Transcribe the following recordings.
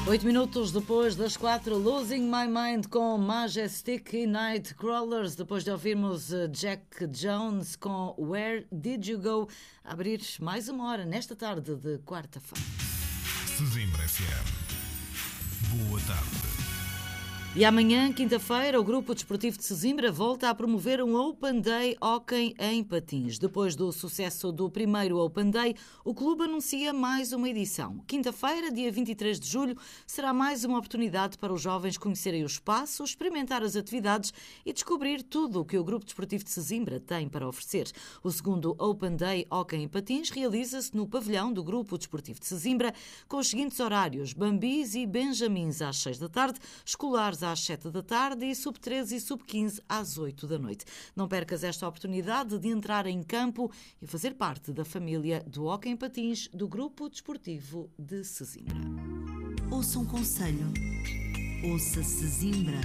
8 minutos depois das 4, Losing My Mind com Majestic e Nightcrawlers. Depois de ouvirmos Jack Jones com Where Did You Go? A abrir mais uma hora nesta tarde de quarta-feira. Sesimbra FM. Boa tarde. E amanhã, quinta-feira, o Grupo Desportivo de Sesimbra volta a promover um Open Day hóquei em patins. Depois do sucesso do primeiro Open Day, o clube anuncia mais uma edição. Quinta-feira, dia 23 de julho, será mais uma oportunidade para os jovens conhecerem o espaço, experimentar as atividades e descobrir tudo o que o Grupo Desportivo de Sesimbra tem para oferecer. O segundo Open Day hóquei em patins realiza-se no pavilhão do Grupo Desportivo de Sesimbra, com os seguintes horários: Bambis e Benjamins às 6 da tarde, escolares às 7 da tarde e sub-13 e sub-15 às 8 da noite. Não percas esta oportunidade de entrar em campo e fazer parte da família do hóquei em patins do Grupo Desportivo de Sesimbra. Ouça um conselho. Ouça Sesimbra.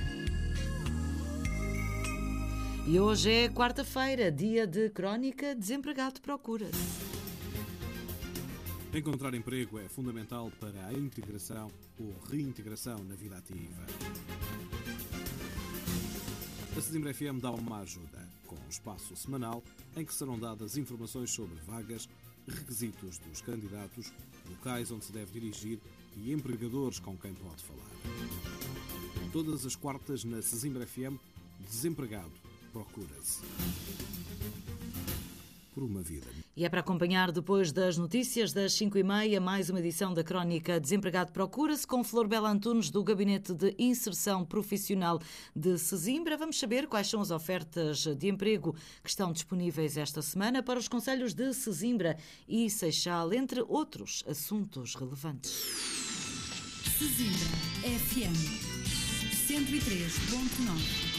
E hoje é quarta-feira, dia de Crónica Desempregado Procura-se. Encontrar emprego é fundamental para a integração ou reintegração na vida ativa. A Sesimbra FM dá uma ajuda, com um espaço semanal em que serão dadas informações sobre vagas, requisitos dos candidatos, locais onde se deve dirigir e empregadores com quem pode falar. Todas as quartas na Sesimbra FM, Desempregado Procura-se. Por uma vida. E é para acompanhar depois das notícias das 5h30, mais uma edição da Crónica Desempregado Procura-se, com Flor Bela Antunes, do Gabinete de Inserção Profissional de Sesimbra. Vamos saber quais são as ofertas de emprego que estão disponíveis esta semana para os concelhos de Sesimbra e Seixal, entre outros assuntos relevantes. Sesimbra FM 103.9.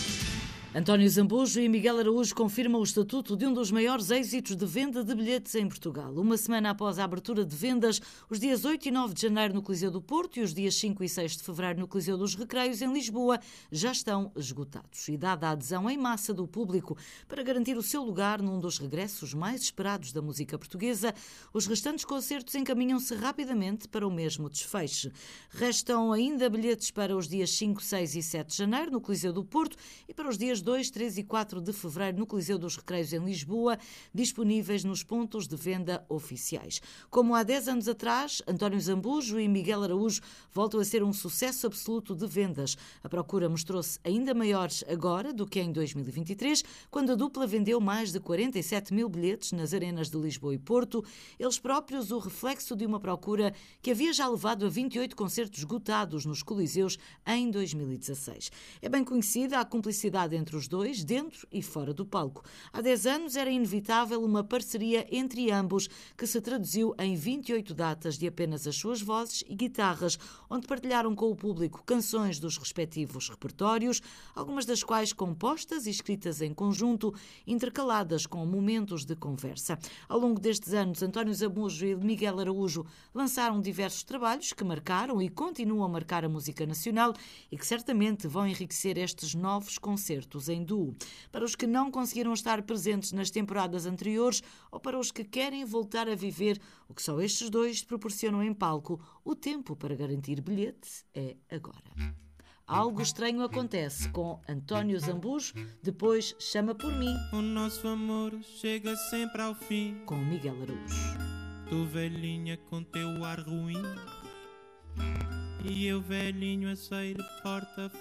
António Zambujo e Miguel Araújo confirmam o estatuto de um dos maiores êxitos de venda de bilhetes em Portugal. Uma semana após a abertura de vendas, os dias 8 e 9 de janeiro no Coliseu do Porto e os dias 5 e 6 de fevereiro no Coliseu dos Recreios, em Lisboa, já estão esgotados. E dada a adesão em massa do público para garantir o seu lugar num dos regressos mais esperados da música portuguesa, os restantes concertos encaminham-se rapidamente para o mesmo desfecho. Restam ainda bilhetes para os dias 5, 6 e 7 de janeiro no Coliseu do Porto e para os dias 2, 3 e 4 de fevereiro no Coliseu dos Recreios em Lisboa, disponíveis nos pontos de venda oficiais. Como há 10 anos atrás, António Zambujo e Miguel Araújo voltam a ser um sucesso absoluto de vendas. A procura mostrou-se ainda maior agora do que em 2023, quando a dupla vendeu mais de 47 mil bilhetes nas arenas de Lisboa e Porto, eles próprios o reflexo de uma procura que havia já levado a 28 concertos esgotados nos Coliseus em 2016. É bem conhecida a cumplicidade entre os dois, dentro e fora do palco. Há 10 anos era inevitável uma parceria entre ambos, que se traduziu em 28 datas de apenas as suas vozes e guitarras, onde partilharam com o público canções dos respectivos repertórios, algumas das quais compostas e escritas em conjunto, intercaladas com momentos de conversa. Ao longo destes anos, António Zambujo e Miguel Araújo lançaram diversos trabalhos que marcaram e continuam a marcar a música nacional e que certamente vão enriquecer estes novos concertos em duo. Para os que não conseguiram estar presentes nas temporadas anteriores ou para os que querem voltar a viver o que só estes dois proporcionam em palco, o tempo para garantir bilhete é agora. Algo estranho acontece com António Zambujo, depois Chama por Mim, O nosso amor chega sempre ao fim. com Miguel Araújo. Tu velhinha com teu ar ruim, e eu velhinho a sair porta